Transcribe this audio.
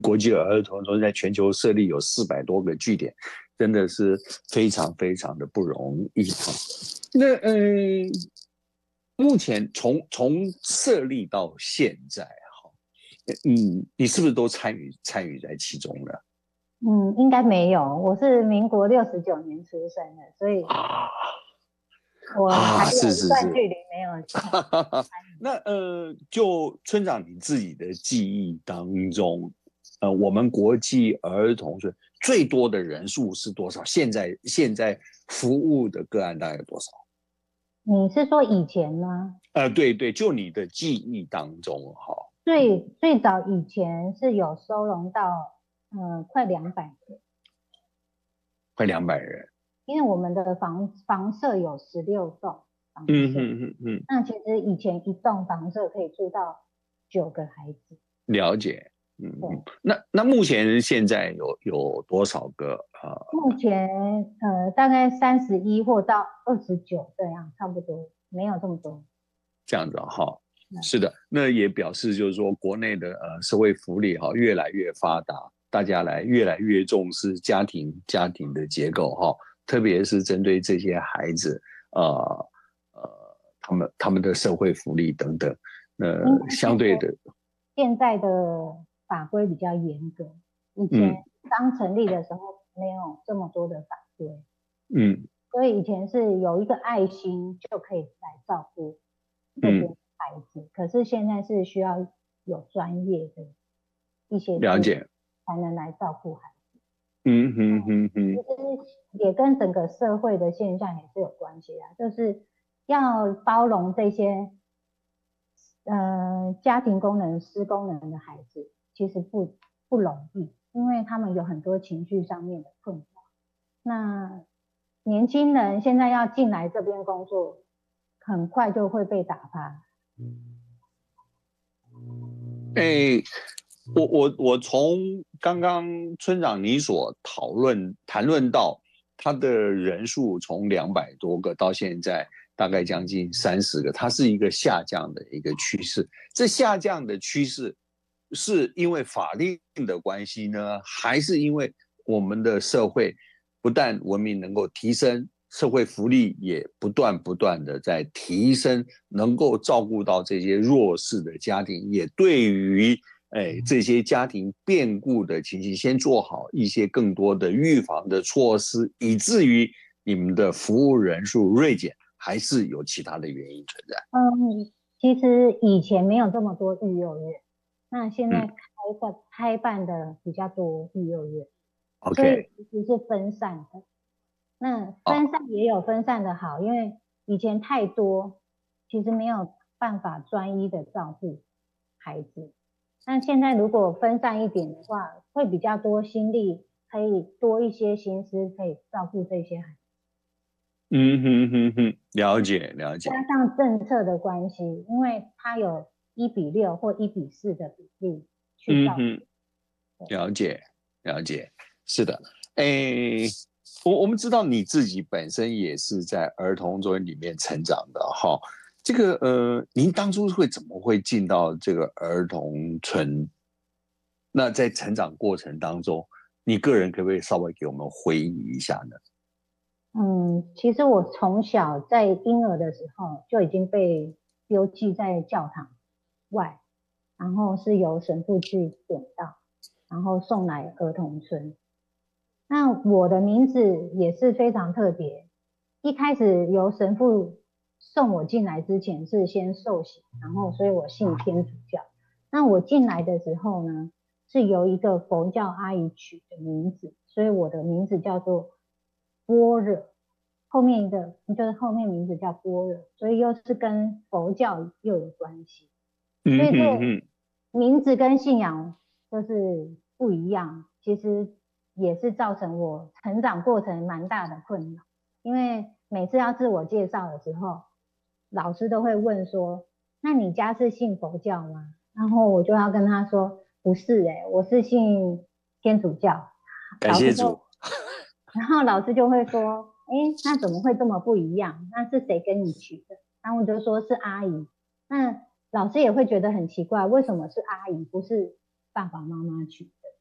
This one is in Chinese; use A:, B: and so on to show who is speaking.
A: 国际儿童中在全球设立有400多个据点，真的是非常非常的不容易。那目前从设立到现在，你是不是都参与在其中了？
B: 应该没有，我是民国69年出生的，所以我还有一
A: 是是是。
B: 段距离没有
A: 那就村长你自己的记忆当中，我们国际儿童村最多的人数是多少？现在服务的个案大概有多少？
B: 你是说以前吗？
A: 对对，就你的记忆当中哈。
B: 最早以前是有收容到快200个，
A: 快200人。
B: 因为我们的房舍有16栋房
A: 嗯
B: 舍，
A: 哼哼哼。
B: 那其实以前一栋房舍可以住到9个孩子。
A: 了解。
B: 对，
A: 那目前现在有多少个
B: 目前大概31或到29这样，差不多，没有这么多。
A: 这样子哈？是的，那也表示就是说，国内的社会福利哈越来越发达，大家越来越重视家庭的结构哈，特别是针对这些孩子，他们的社会福利等等，相对的。
B: 现在的法规比较严格，以前
A: 嗯
B: 刚成立的时候没有这么多的法规，
A: 嗯
B: 所以以前是有一个爱心就可以来照顾这边
A: 嗯。
B: 的孩子，可是现在是需要有专业的一些资质
A: 了解。
B: 才能来照顾孩子。
A: 嗯哼哼哼。
B: 其实也跟整个社会的现象也是有关系啊，就是要包容这些家庭功能失功能的孩子，其实不容易，因为他们有很多情绪上面的困扰。那年轻人现在要进来这边工作，很快就会被打发。
A: 哎，我从刚刚村长你所谈论到他的人数从200多个到现在大概将近30个，它是一个下降的一个趋势。这下降的趋势是因为法令的关系呢，还是因为我们的社会不但文明能够提升，社会福利也不断的在提升，能够照顾到这些弱势的家庭，也对于这些家庭变故的情形，先做好一些更多的预防的措施，以至于你们的服务人数锐减，还是有其他的原因存在？
B: 其实以前没有这么多育幼院，那现在
A: 嗯
B: 开办的比较多育幼院，所以
A: ，OK。
B: 其实是分散的。那分
A: 啊。
B: 散也有分散的好，因为以前太多，其实没有办法专一的照顾孩子。那现在如果分散一点的话，会比较多心力，可以多一些心思，可以照顾这些孩子。
A: 嗯哼哼哼。了解了解。
B: 加上政策的关系，因为它有1:6或1:4的比例去照
A: 嗯哼。
B: 顾。
A: 了解了解。是的。诶，我们知道你自己本身也是在儿童村里面成长的哈。这个您当初怎么会进到这个儿童村？那在成长过程当中，你个人可不可以稍微给我们回忆一下呢？
B: 其实我从小在婴儿的时候就已经被丢弃在教堂外，然后是由神父去点到，然后送来儿童村。那我的名字也是非常特别，一开始由神父送我进来之前是先受洗，然后所以我信天主教。那我进来的时候呢，是由一个佛教阿姨取的名字，所以我的名字叫做般若，后面就是后面名字叫般若，所以又是跟佛教又有关系。所
A: 嗯
B: 以这
A: 哼哼。
B: 名字跟信仰就是不一样，其实也是造成我成长过程蛮大的困扰。因为每次要自我介绍的时候，老师都会问说：“那你家是信佛教吗？”然后我就要跟他说：“不是我是信天主教。”
A: 感谢主。
B: 老师就，然后老师就会说：那怎么会这么不一样？那是谁跟你取的？”然后我就说是阿姨。那老师也会觉得很奇怪，为什么是阿姨，不是爸爸妈妈取？